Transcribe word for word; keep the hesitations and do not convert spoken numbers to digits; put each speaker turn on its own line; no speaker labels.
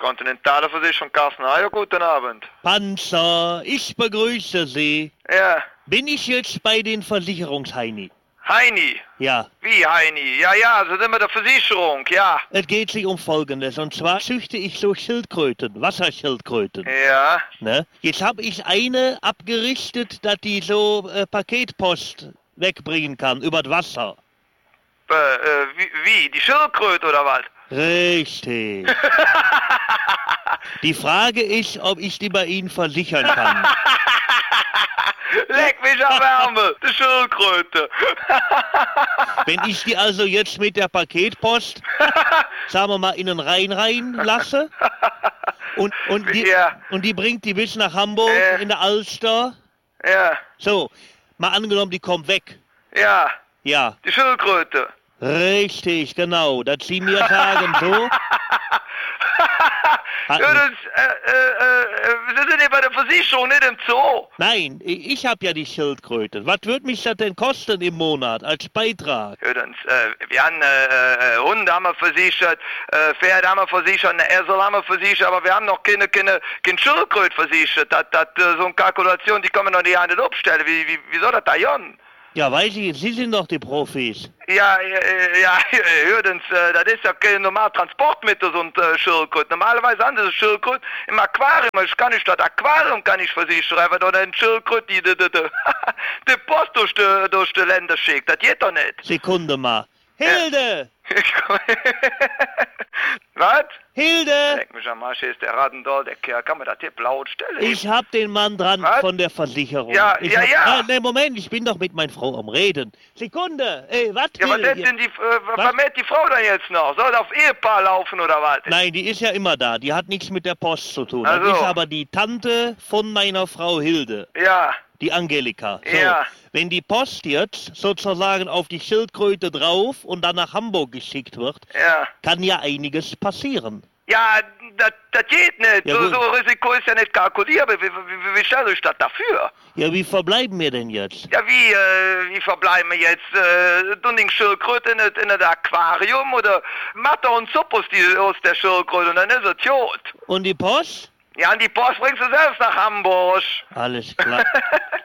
Kontinentale Versicherung, Carsten Heyer, guten Abend.
Panzer, ich begrüße Sie.
Ja,
Bin ich jetzt bei den Versicherungsheini?
Heini.
Ja.
Wie Heini? Ja, ja, so sind wir der Versicherung, ja.
Es geht sich um Folgendes. Und zwar züchte ich so Schildkröten, Wasserschildkröten.
Ja,
Ne? Jetzt habe ich eine abgerichtet, dass die so äh, Paketpost wegbringen kann, über das Wasser.
äh, äh, wie, wie, die Schildkröte oder was?
Richtig. Die Frage ist, ob ich die bei Ihnen versichern kann.
Leck mich am Ärmel, die Schildkröte.
Wenn ich die also jetzt mit der Paketpost, sagen wir mal, in den Rhein rein lasse und, und, die,
Ja.
und die bringt die bis nach Hamburg
Äh.
in der Alster.
Ja,
So, mal angenommen, die kommt weg.
ja,
Ja,
die Schildkröte.
richtig, genau. Dass Sie mir sagen, so.
Ja, das, äh, äh, äh, wir sind ja bei der Versicherung, nicht im Zoo.
Nein, ich ich hab ja die Schildkröte. Was würde mich das denn kosten im Monat als Beitrag?
Ja, dann, äh, wir haben äh, äh, Hunde haben wir versichert, äh, Pferde haben wir versichert, eine Esel haben wir versichert, aber wir haben noch keine, keine, keine Schildkröte versichert. Das, das, äh, so eine Kalkulation, die können wir noch nicht an den abstellen. Wie, wie, wie soll das da gehen?
Ja, weiß ich, Sie sind doch die Profis.
Ja, äh, ja, hördens, äh, das ist ja kein normales Transportmittel, so ein äh, Schildkröte. Normalerweise haben sie Schildkröte im Aquarium. Ich kann nicht das Aquarium kann ich versichern, weil da eine Schildkröte die, die, die, die, die Post durch die, durch die Länder schickt. Das geht doch nicht.
Sekunde mal. Hilde!
Was?
Hilde!
Leck mich am Arsch, hier ist der Radendoll, der Kerl. Kann man das hier laut stellen?
Ich hab den Mann dran
Was?
von der Versicherung.
Ja,
ich
ja,
hab,
ja.
Äh, ne, Moment, ich bin doch mit meiner Frau am Reden. Sekunde, ey, was?
Ja, was ist denn die, äh, was mäht die Frau dann jetzt noch? Soll das auf Ehepaar laufen oder was?
Nein, die ist ja immer da. Die hat nichts mit der Post zu tun.
Ach
Das ist
so.
aber die Tante von meiner Frau Hilde,
Ja,
die Angelika. So,
Ja.
wenn die Post jetzt sozusagen auf die Schildkröte drauf und dann nach Hamburg geschickt wird,
ja.
kann ja einiges passieren.
Ja, das, das geht nicht.
Ja,
so,
gut.
so Risiko ist ja nicht kalkulierbar. Wie, wie, wie, wie stellt euch das dafür?
Ja, wie verbleiben wir denn jetzt?
Ja, wie, äh, wie verbleiben wir jetzt? Äh, Dunning Schildkröte in, in das Aquarium oder Matter und Suppus die aus der Schildkröte und dann ist es tot.
Und die Post?
Ja, und die Post bringst du selbst nach Hamburg.
Alles klar.